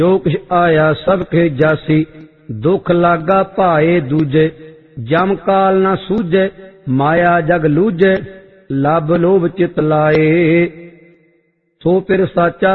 ਜੋ ਕੁਛ ਆਇਆ ਸਭ ਕੇ ਜਾਸੀ, ਦੁਖ ਲਾਗਾ ਭਾਏ ਦੂਜੇ। ਜਮ ਕਾਲ ਨਾ ਸੂਝੇ, ਮਾਇਆ ਜਗ ਲੂਝੇ, ਲੱਭ ਲੋਭ ਚਿਤ ਲਾਏ। ਸੋ ਫਿਰ ਸਾਚਾ